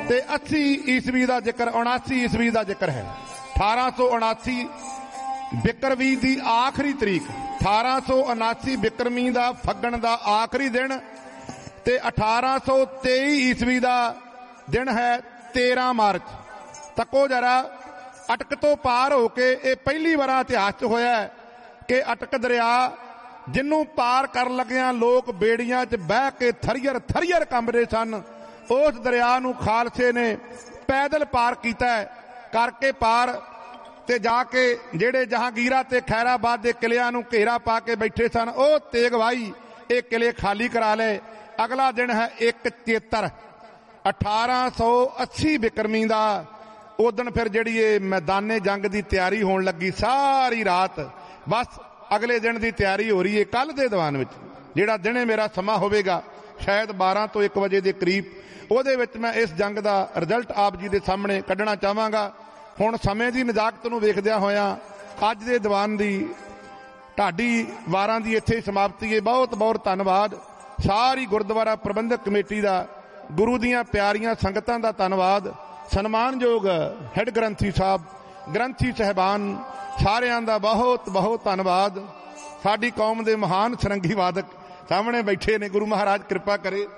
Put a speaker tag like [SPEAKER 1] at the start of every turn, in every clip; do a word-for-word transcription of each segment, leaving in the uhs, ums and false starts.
[SPEAKER 1] ਤੇ अस्सी ईस्वी का जिक्र उनासी ईस्वी का जिक्र है। अठारह सौ उनासी बिक्रमी की आखिरी तरीक, अठारह सौ उनासी बिक्रमी का फग्गण का आखिरी दिन ते अठारह सौ तेई ईस्वी का दिन है तेरह मार्च। तको जरा अटक तो पार होके ये पहली बार इतिहास च होया है कि अटक दरिया जिन्हों पार कर लगिया लोग बेड़ियां च बह के थरियर थरियर कंबदे सन, उस दरिया नूं खालसे ने पैदल पार किया है, करके पार ते जाके जेड़े जहांगीरा ते खैराबाद के किलियां नूं घेरा पा के बैठे सन, ओ तेग वाही ये किले खाली करा ले। अगला दिन है एक चेतर अठारह सौ अस्सी बिक्रमी का। उस दिन फिर जिहड़ी ये मैदाने जंग की तैयारी होने लगी, सारी रात बस अगले दिन की तैयारी हो रही है। कल के दीवान विच जिहड़ा दिने मेरा समा होवेगा शायद बारह तो एक बजे के करीब, ਉਹਦੇ ਵਿੱਚ मैं इस जंग का रिजल्ट आप जी के सामने कढ़ना चाहांगा। हुण समय की नजाकत नूं वेखदिआं होइआं अज दे दीवान की ढाडी वारां की इत्थे समाप्ति है। बहुत बहुत धन्नवाद सारी गुरुद्वारा प्रबंधक कमेटी का, गुरु दीआं प्यारियां संगतां का धन्नवाद, सन्मानयोग हैड ग्रंथी साहब, ग्रंथी साहिबान सारियां दा बहुत बहुत धन्नवाद। साडी कौम के महान सरंगी वादक सामने बैठे ने, गुरु महाराज कृपा करे।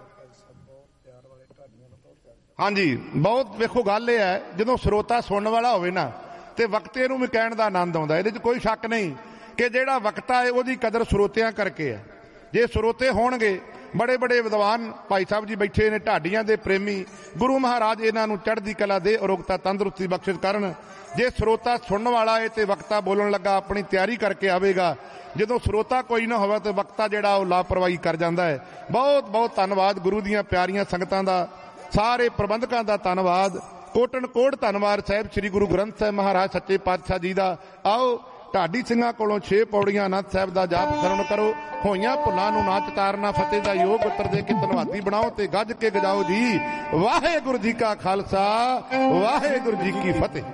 [SPEAKER 1] हाँ जी, बहुत वेखो गल यह है जो स्रोता सुनने वाला होवे ना ते वक्ते नूं भी कहण दा आनंद आउंदा। इहदे च कोई शक नहीं कि जिहड़ा वक्ता है उहदी कदर स्रोतियां करके है। जे स्रोते होणगे, बड़े बड़े विद्वान भाई साहब जी बैठे ने, ढाडियां दे प्रेमी, गुरु महाराज इन्हां नूं चढ़दी कला दे, अरोगता तंदुरुस्ती बख्शिश करन। जे स्रोता सुनने वाला है तो वक्ता बोलण लगा अपनी तैयारी करके आवेगा, जो स्रोता कोई ना होवे तो वक्ता जिहड़ा वो लापरवाही कर जांदा है। बहुत बहुत धन्नवाद गुरु दीआं प्यारियां संगतां दा, सारे प्रबंधकों का धन्नवाद, कोटन कोट धन्नवाद साहिब श्री गुरु ग्रंथ साहिब महाराज सच्चे पातशाह जी का। आओ ढाडी सिंघां कोलों छे पौड़ियां आनंद साहिब का जाप सरवण करो। होइयां भुल्लां नूं ना चतारना, फतेह दा योग उत्तर दे के धन्नवादी बनाओ ते गज के गजाओ जी। वाहेगुरु जी का खालसा, वाहेगुरु जी की फतेह।